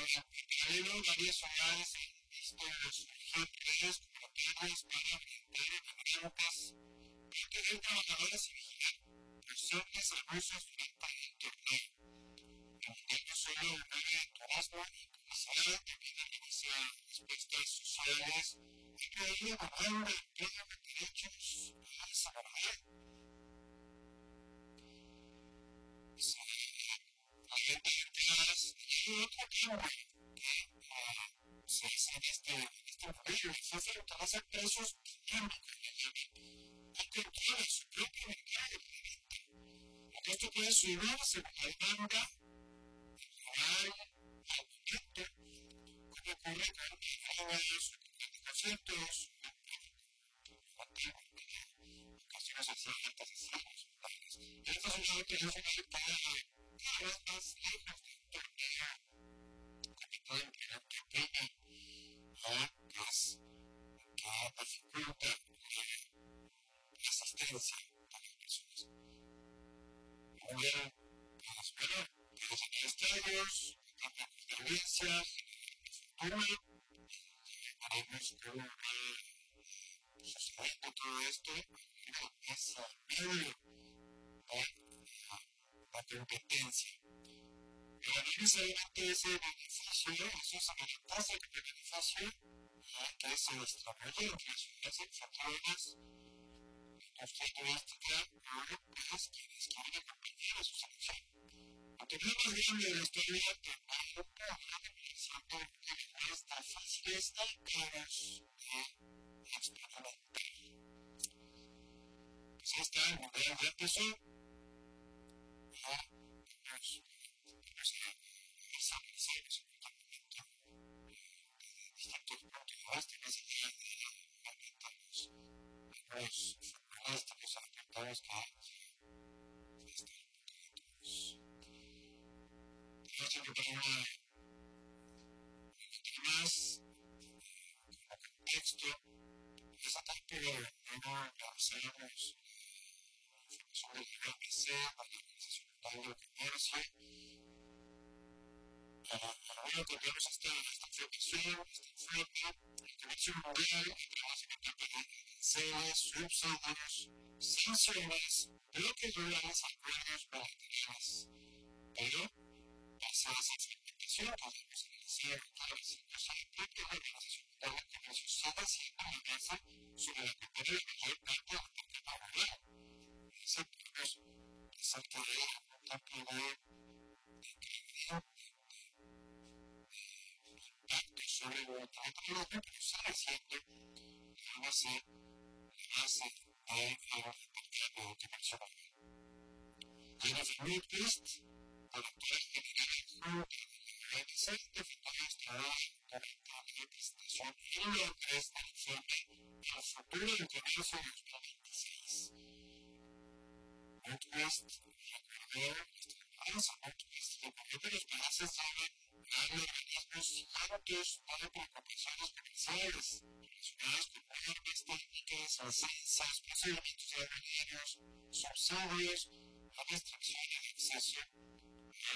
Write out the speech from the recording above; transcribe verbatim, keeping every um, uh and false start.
paralelo, varias ciudades han visto surgir redes cooperativas para brindar herramientas para tener trabajadores y vigilar posibles abusos durante el torneo. El Mundial no solo mueve turismo y publicidad, también realiza respuestas sociales y prohíbe demanda de empleo de derechos a esa barrera. La venta de entradas y otro cambio que uh, se hace en este, en este modelo es hacer utiliza precios dinámicos y controla su propio mercado de venta. Aunque esto puede subir según la demanda, el real y el momento, como ocurre con aerolíneas, con conciertos, ocasiones excelentes y resultados. En esta sociedad que yo soy para cada vez más lejos de un torneo complicado en primer pequeño, que es que dificulta la asistencia para las personas. Muy bien, pues bueno, tienes aquí estadios, cambian de audiencia, generan una fortuna, veremos cómo va sucediendo todo esto en ese medio de la competencia. Pero no necesariamente ese beneficio, esos amenazas de beneficio, que se distribuyen entre las ciudades centrales, industria turística, ahora pues quienes quieren acompañar a su selección. El torneo más grande de la historia también podrá terminar siendo de las más difíciles y caros de experimentar. Pues ahí está, el mundial ya empezó. Ya tenemos estabilizarnos en un momento de distintos puntos de vista, más allá de realmente los futbolísticos apartados que están todos. Tenemos siempre para una más como contexto, esa etapa de no lanzamos información del I B C, la Organización Mundial del Comercio. Ahora cambiamos esta, esta información, este informe, el comercio mundial, entramos en etapa de aranceles, subsidios, sanciones, bloques dólares, acuerdos bilaterales. Pero, pese a esa experimentación, podemos analizar cada vecino la propia Organización Mundial del Comercio sigue siendo una amenaza sobre la cultura de la mayor parte del mercado global. Ese podemos pensar que hay un tipo de credibilidad impacto sobre el mercado, pero sigue siendo la base, la base del mercado internacional. Jennifer Woodquist, directora general de la O M C, definió este durante la presentación en Londres del informe El futuro del comercio dos mil veintiséis. Woodquist recordó esta empresa, Woodquist recordó que los países llevan a organismos cientos de preocupaciones comerciales relacionadas con normas técnicas, licencias, procedimientos aduaneros, subsidios, la restricción y el acceso a